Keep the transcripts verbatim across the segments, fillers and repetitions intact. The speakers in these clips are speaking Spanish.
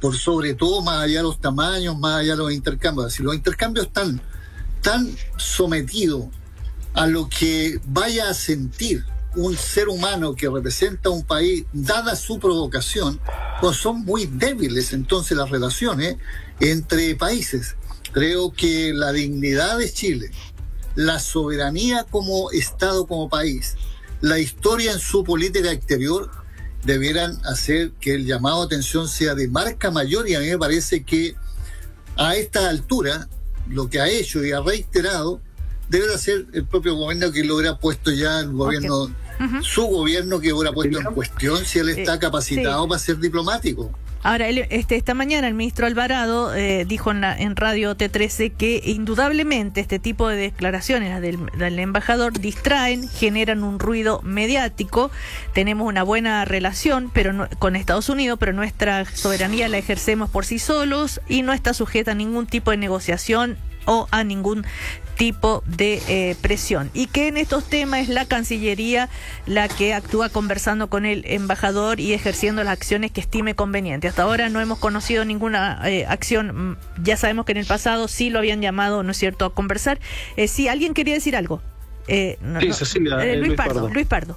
por sobre todo más allá de los tamaños, más allá de los intercambios. Si los intercambios están tan sometidos a lo que vaya a sentir un ser humano que representa un país, dada su provocación, pues son muy débiles entonces las relaciones entre países. Creo que la dignidad de Chile, la soberanía como Estado, como país, la historia en su política exterior, debieran hacer que el llamado a atención sea de marca mayor, y a mí me parece que a esta altura lo que ha hecho y ha reiterado debe ser el propio gobierno, que lo hubiera puesto ya el gobierno, okay. uh-huh. su gobierno, que hubiera puesto en cuestión si él está capacitado eh, sí. para ser diplomático. Ahora, él, este, esta mañana el ministro Alvarado eh, dijo en, la, en Radio T trece que indudablemente este tipo de declaraciones del, del embajador distraen, generan un ruido mediático. Tenemos una buena relación pero no, con Estados Unidos, pero nuestra soberanía la ejercemos por sí solos y no está sujeta a ningún tipo de negociación o a ningún tipo de eh, presión, y que en estos temas es la Cancillería la que actúa conversando con el embajador y ejerciendo las acciones que estime conveniente. Hasta ahora no hemos conocido ninguna eh, acción. Ya sabemos que en el pasado sí lo habían llamado, ¿no es cierto?, a conversar. Eh, sí, ¿alguien quería decir algo? Eh, no, sí, no, Cecilia, eh, Luis, Luis Pardo, Pardo. Luis Pardo.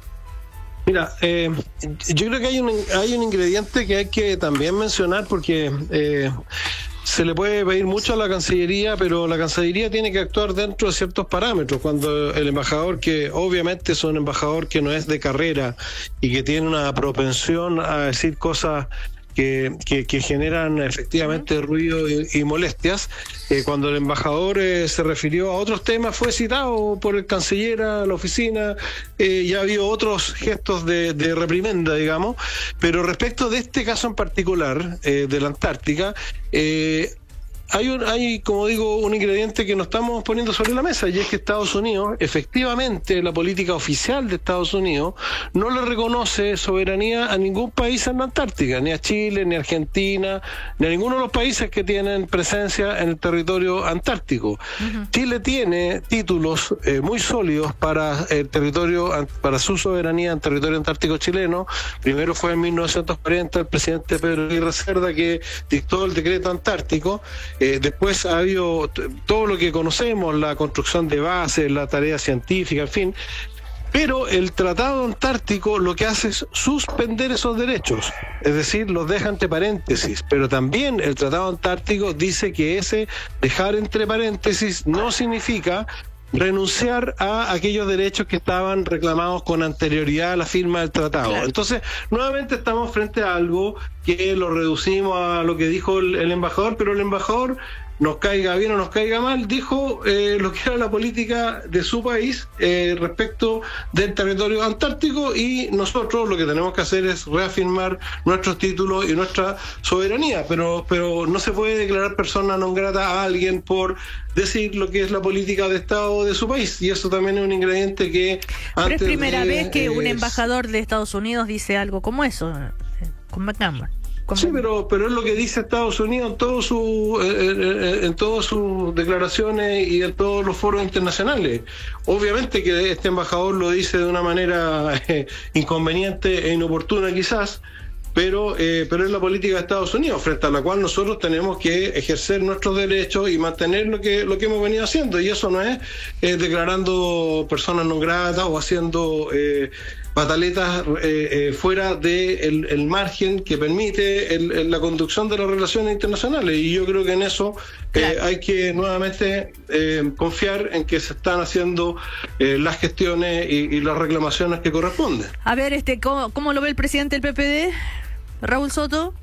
Mira, eh, yo creo que hay un, hay un ingrediente que hay que también mencionar, porque eh, se le puede pedir mucho a la Cancillería, pero la Cancillería tiene que actuar dentro de ciertos parámetros. Cuando el embajador, que obviamente es un embajador que no es de carrera y que tiene una propensión a decir cosas que, que, que generan efectivamente ruido y, y molestias, eh, cuando el embajador eh, se refirió a otros temas, fue citado por el canciller a la oficina, eh, ya ha habido otros gestos de, de reprimenda, digamos, pero respecto de este caso en particular, eh, de la Antártica, eh, Hay, un, hay, como digo, un ingrediente que nos estamos poniendo sobre la mesa, y es que Estados Unidos, efectivamente, la política oficial de Estados Unidos no le reconoce soberanía a ningún país en la Antártica, ni a Chile, ni a Argentina, ni a ninguno de los países que tienen presencia en el territorio antártico. Uh-huh. Chile tiene títulos eh, muy sólidos para el territorio, para su soberanía en territorio antártico chileno. Primero fue en mil novecientos cuarenta el presidente Pedro Aguirre Cerda, que dictó el decreto antártico. Eh, después ha habido t- todo lo que conocemos, la construcción de bases, la tarea científica, en fin. Pero el Tratado Antártico lo que hace es suspender esos derechos, es decir, los deja entre paréntesis. Pero también el Tratado Antártico dice que ese dejar entre paréntesis no significa renunciar a aquellos derechos que estaban reclamados con anterioridad a la firma del tratado. Claro. Entonces, nuevamente estamos frente a algo que lo reducimos a lo que dijo el, el embajador, pero el embajador, nos caiga bien o nos caiga mal, dijo eh, lo que era la política de su país eh, respecto del territorio antártico, y nosotros lo que tenemos que hacer es reafirmar nuestros títulos y nuestra soberanía, pero pero no se puede declarar persona non grata a alguien por decir lo que es la política de Estado de su país, y eso también es un ingrediente que... Pero antes es primera de, vez que eh, un embajador de Estados Unidos dice algo como eso, con McCammon. Sí, pero pero es lo que dice Estados Unidos en todos sus eh, en todas sus declaraciones y en todos los foros internacionales. Obviamente que este embajador lo dice de una manera eh, inconveniente e inoportuna quizás, pero eh, pero es la política de Estados Unidos, frente a la cual nosotros tenemos que ejercer nuestros derechos y mantener lo que lo que hemos venido haciendo, y eso no es eh, declarando personas no gratas o haciendo eh, pataletas eh, eh, fuera del de el margen que permite el, el, la conducción de las relaciones internacionales, y yo creo que en eso eh, claro. hay que nuevamente eh, confiar en que se están haciendo eh, las gestiones y, y las reclamaciones que corresponden. A ver, este ¿cómo, cómo lo ve el presidente del P P D, Raúl Soto?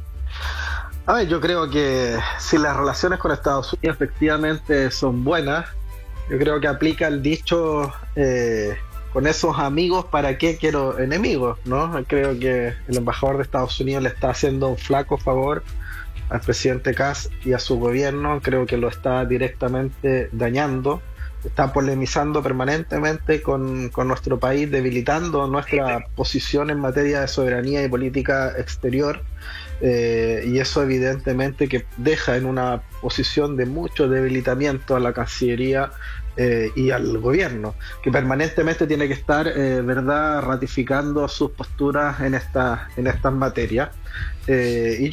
A ver, yo creo que si las relaciones con Estados Unidos efectivamente son buenas, yo creo que aplica el dicho eh, con esos amigos, ¿para qué quiero enemigos?, ¿no? Creo que el embajador de Estados Unidos le está haciendo un flaco favor al presidente Kass y a su gobierno. Creo que lo está directamente dañando, está polemizando permanentemente con, con nuestro país, debilitando nuestra posición en materia de soberanía y política exterior, eh, y eso evidentemente que deja en una posición de mucho debilitamiento a la Cancillería Eh, y al gobierno, que permanentemente tiene que estar eh, verdad ratificando sus posturas en esta en estas materias, eh, y